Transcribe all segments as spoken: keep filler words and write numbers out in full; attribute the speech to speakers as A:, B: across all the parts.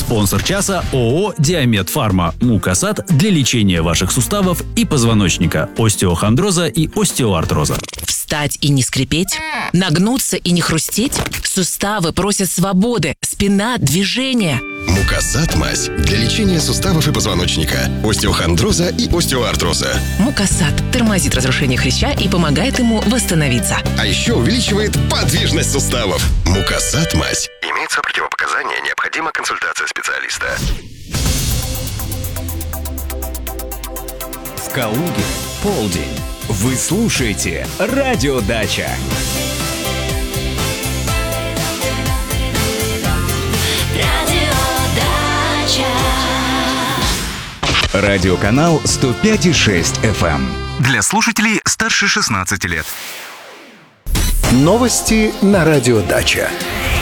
A: Спонсор часа ООО «Диамед Фарма». Мукасат для лечения ваших суставов и позвоночника, остеохондроза и остеоартроза.
B: Встать и не скрипеть? Нагнуться и не хрустеть? Суставы просят свободы, спина – движения.
C: Мукасат мазь для лечения суставов и позвоночника, остеохондроза и остеоартроза.
B: Мукасат тормозит разрушение хряща и помогает ему восстановиться.
C: А еще увеличивает подвижность суставов. Мукасат мазь. Имеются противопоказания, необходима консультация специалиста.
D: В Калуге полдень. Вы слушаете Радио Дача. Радиоканал сто пять и шесть эф эм. Для слушателей старше шестнадцати лет.
E: Новости на Радио Дача.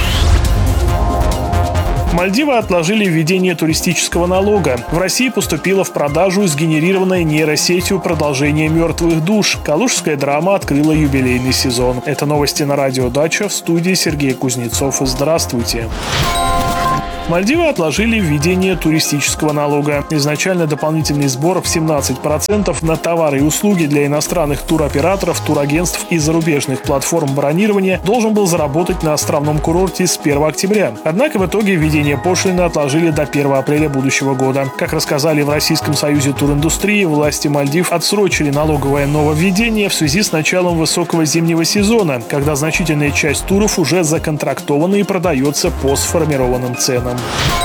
F: Мальдивы отложили введение туристического налога. В России поступило в продажу сгенерированное нейросетью продолжение «Мертвых душ». Калужская драма открыла юбилейный сезон. Это новости на Радио Дача. В студии Сергей Кузнецов. Здравствуйте. Мальдивы отложили введение туристического налога. Изначально дополнительный сбор в семнадцать процентов на товары и услуги для иностранных туроператоров, турагентств и зарубежных платформ бронирования должен был заработать на островном курорте с первого октября. Однако в итоге введение пошлины отложили до первого апреля будущего года. Как рассказали в Российском союзе туриндустрии, власти Мальдив отсрочили налоговое нововведение в связи с началом высокого зимнего сезона, когда значительная часть туров уже законтрактована и продается по сформированным ценам.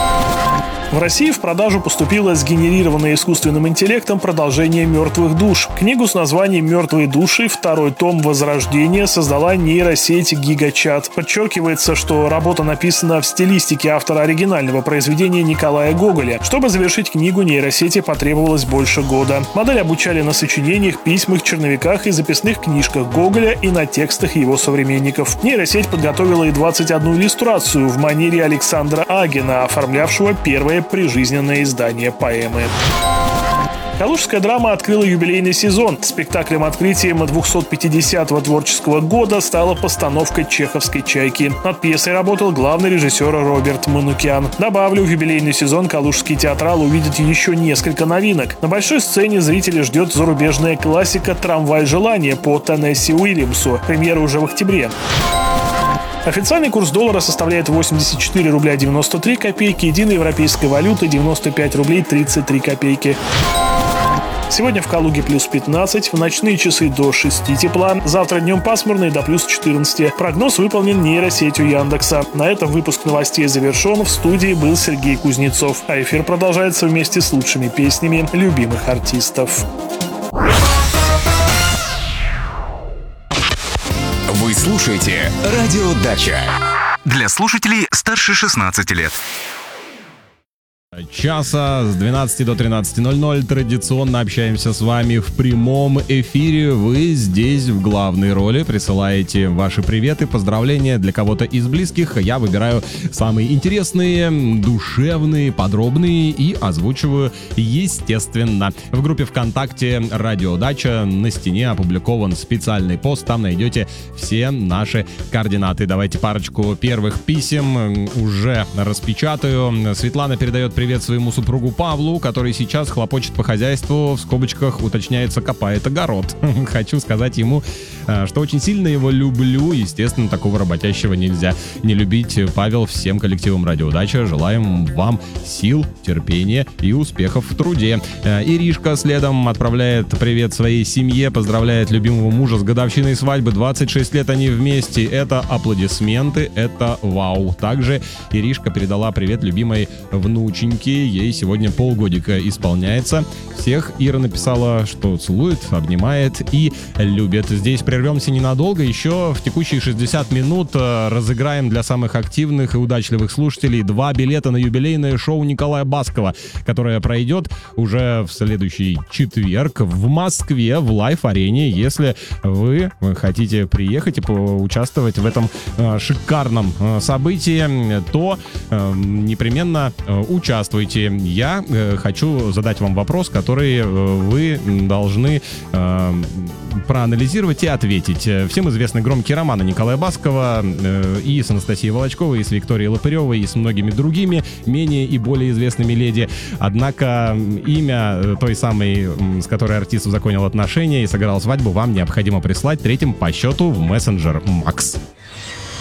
F: В России в продажу поступило сгенерированное искусственным интеллектом продолжение «Мертвых душ». Книгу с названием «Мертвые души», второй том «Возрождение» создала нейросеть GigaChat. Подчеркивается, что работа написана в стилистике автора оригинального произведения Николая Гоголя. Чтобы завершить книгу, нейросети потребовалось больше года. Модель обучали на сочинениях, письмах, черновиках и записных книжках Гоголя и на текстах его современников. Нейросеть подготовила и двадцать одну иллюстрацию в манере Александра Агина, оформлявшего первое прижизненное издание поэмы. Калужская драма открыла юбилейный сезон. Спектаклем открытием двухсот пятидесятого творческого года стала постановка чеховской «Чайки». Над пьесой работал главный режиссер Роберт Манукян. Добавлю, в юбилейный сезон калужский театрал увидит еще несколько новинок. На большой сцене зрителей ждет зарубежная классика «Трамвай желания» по Теннесси Уильямсу. Премьера уже в октябре. Официальный курс доллара составляет восемьдесят четыре рубля девяносто три копейки, единой европейской валюты девяносто пять рублей тридцать три копейки. Сегодня в Калуге плюс пятнадцать, в ночные часы до шести тепла, завтра днем пасмурно и до плюс четырнадцати. Прогноз выполнен нейросетью Яндекса. На этом выпуск новостей завершен. В студии был Сергей Кузнецов. А эфир продолжается вместе с лучшими песнями любимых артистов.
D: Вы слушаете Радио Дача. Для слушателей старше шестнадцати лет.
G: Часа с двенадцати до тринадцати ноль ноль традиционно общаемся с вами в прямом эфире. Вы здесь в главной роли присылаете ваши приветы, поздравления для кого-то из близких. Я выбираю самые интересные, душевные, подробные и озвучиваю, естественно. В группе ВКонтакте «Радио Дача» на стене опубликован специальный пост. Там найдете все наши координаты. Давайте парочку первых писем уже распечатаю. Светлана передает привет своему супругу Павлу, который сейчас хлопочет по хозяйству, в скобочках уточняется, копает огород. Хочу сказать ему, что очень сильно его люблю. Естественно, такого работящего нельзя не любить. Павел, всем коллективам Радио Дача желаем вам сил, терпения и успехов в труде. Иришка следом отправляет привет своей семье, поздравляет любимого мужа с годовщиной свадьбы. двадцать шесть лет они вместе. Это аплодисменты, это вау. Также Иришка передала привет любимой внученьке. Ей сегодня полгодика исполняется. Всех Ира написала, что целует, обнимает и любит. Здесь прервемся ненадолго. Еще в текущие шестьдесят минут разыграем для самых активных и удачливых слушателей два билета на юбилейное шоу Николая Баскова, которое пройдет уже в следующий четверг в Москве в Лайф-арене. Если вы хотите приехать и поучаствовать в этом шикарном событии, то непременно участвуйте. здравствуйте. Я э, хочу задать вам вопрос, который э, вы должны э, проанализировать и ответить. Всем известны громкие романы Николая Баскова э, и с Анастасией Волочковой, и с Викторией Лопыревой, и с многими другими, менее и более известными леди. Однако имя той самой, с которой артист узаконил отношения и сыграл свадьбу, вам необходимо прислать третьим по счету в мессенджер Макс.